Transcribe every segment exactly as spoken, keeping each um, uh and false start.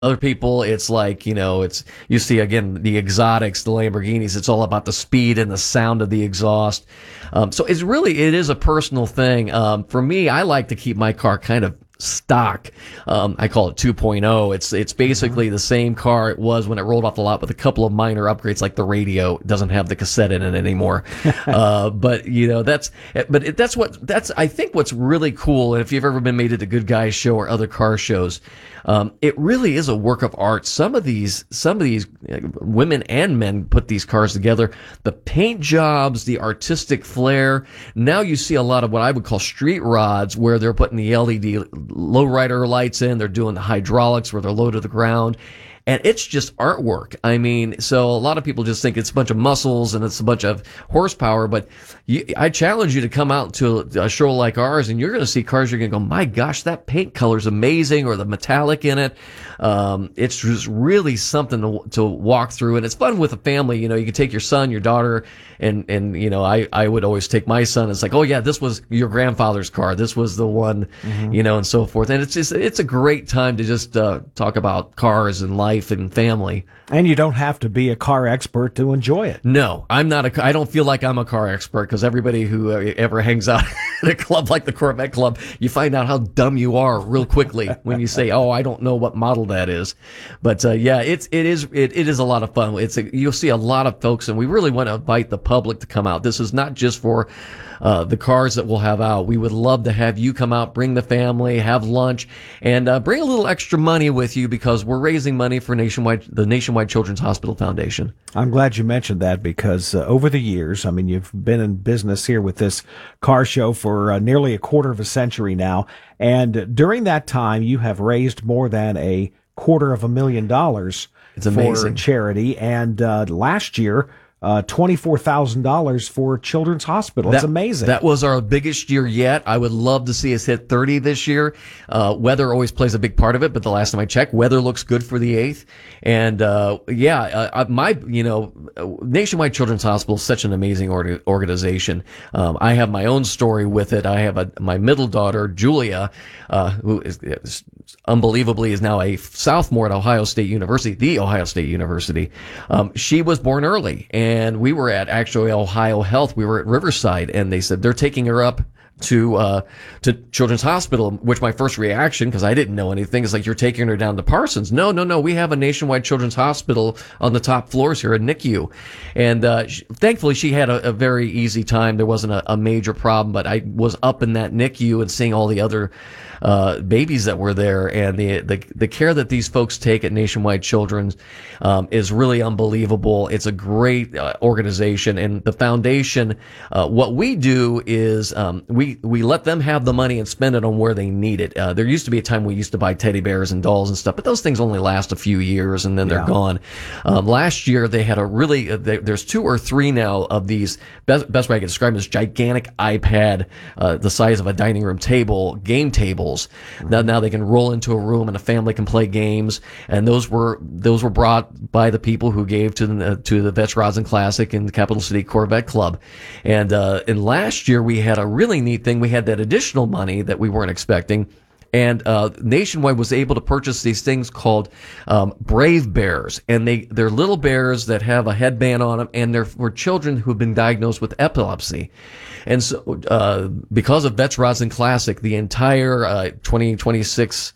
Other people, it's like, you know, it's, you see again, the exotics, the Lamborghinis, it's all about the speed and the sound of the exhaust. Um, so it's really, it is a personal thing. Um, for me, I like to keep my car kind of stock. Um, I call it two point oh. It's, it's basically the same car it was when it rolled off the lot with a couple of minor upgrades, like the radio. It doesn't have the cassette in it anymore. uh, but you know, that's, but it, that's what, that's, I think what's really cool. And if you've ever been made at a Good Guys show or other car shows, Um, it really is a work of art. Some of these, some of these uh, women and men put these cars together. The paint jobs, the artistic flair. Now you see a lot of what I would call street rods, where they're putting the L E D lowrider lights in. They're doing the hydraulics where they're low to the ground. And it's just artwork. I mean, so a lot of people just think it's a bunch of muscles and it's a bunch of horsepower, but you, I challenge you to come out to a show like ours and you're going to see cars you're going to go, my gosh, that paint color's amazing, or the metallic in it. Um, it's just really something to, to walk through, and it's fun with a family. You know, you can take your son, your daughter, and, and, you know, I, I would always take my son. It's like, oh yeah, this was your grandfather's car. This was the one, mm-hmm. you know, and so forth. And it's just, it's a great time to just, uh, talk about cars and life and family. And you don't have to be a car expert to enjoy it. No, I'm not a, I don't feel like I'm a car expert, because everybody who uh, ever hangs out at a club like the Corvette Club, you find out how dumb you are real quickly when you say, oh, I don't know what model that is. But, uh, yeah, it's, it is, it, it is a lot of fun. It's, a, you'll see a lot of folks, and we really want to invite the public to come out. This is not just for, uh, the cars that we'll have out. We would love to have you come out, bring the family, have lunch, and, uh, bring a little extra money with you, because we're raising money for Nationwide, the Nationwide Children's Hospital Foundation. I'm glad you mentioned that, because uh, over the years, I mean, you've been in business here with this car show for uh, nearly a quarter of a century now. And during that time, you have raised more than a quarter of a million dollars it's amazing. for charity. And uh, last year, Uh, twenty-four thousand dollars for Children's Hospital. It's amazing. That was our biggest year yet. I would love to see us hit thirty this year. Uh, weather always plays a big part of it, but the last time I checked, weather looks good for the eighth. And, uh, yeah, uh, my, you know, Nationwide Children's Hospital is such an amazing or- organization. Um, I have my own story with it. I have a, my middle daughter, Julia, uh, who is, is unbelievably is now a sophomore at Ohio State University, the Ohio State University. Um, she was born early, and we were at actually Ohio Health. We were at Riverside, and they said they're taking her up to uh to Children's Hospital, which my first reaction, because I didn't know anything, is like, you're taking her down to Parsons. No, no, no. We have a Nationwide Children's Hospital on the top floors here at N I C U. And uh she, thankfully, she had a, a very easy time. There wasn't a, a major problem, but I was up in that N I C U and seeing all the other uh babies that were there, and the the, the care that these folks take at Nationwide Children's um is really unbelievable. It's a great uh, organization, and the foundation, uh what we do is um we we let them have the money and spend it on where they need it. Uh, there used to be a time we used to buy teddy bears and dolls and stuff, but those things only last a few years and then they're yeah. gone. Um, last year they had a really, uh, they, there's two or three now of these, best, best way I can describe them is gigantic iPad, uh, the size of a dining room table, game tables. Mm-hmm. Now, now they can roll into a room and a family can play games. And those were, those were brought by the people who gave to the, to the Vets Rosin Classic and the Capital City Corvette Club. And, uh, and last year we had a really neat thing. We had that additional money that we weren't expecting, and uh Nationwide was able to purchase these things called um Brave Bears, and they they're little bears that have a headband on them, and they're for children who've been diagnosed with epilepsy. And so uh because of Vets Rosin Classic, the entire uh twenty twenty-six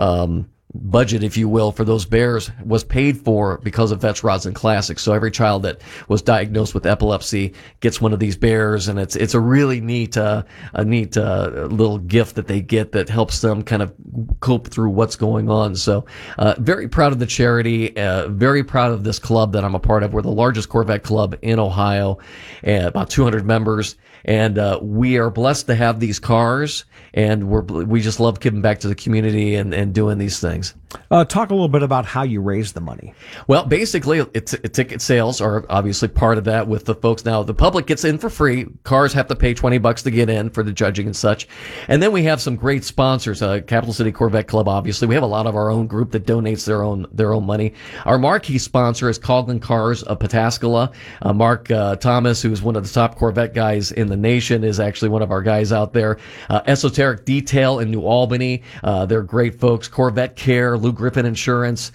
um budget, if you will, for those bears was paid for because of Vets Rosin Classic. So every child that was diagnosed with epilepsy gets one of these bears, and it's it's a really neat uh, a neat uh, little gift that they get that helps them kind of cope through what's going on. So uh, very proud of the charity, uh, very proud of this club that I'm a part of. We're the largest Corvette club in Ohio, uh, about two hundred members, and uh, we are blessed to have these cars, and we're we just love giving back to the community and, and doing these things. Uh, talk a little bit about how you raise the money. Well, basically, it's, it, ticket sales are obviously part of that with the folks. Now, the public gets in for free. Cars have to pay twenty bucks to get in for the judging and such. And then we have some great sponsors. Uh, Capital City Corvette Club, obviously. We have a lot of our own group that donates their own their own money. Our marquee sponsor is Coghlan Cars of Pataskala. Uh, Mark uh, Thomas, who's one of the top Corvette guys in the nation, is actually one of our guys out there. Uh, Esoteric Detail in New Albany. Uh, they're great folks. Corvette Care, Lou Griffin Insurance.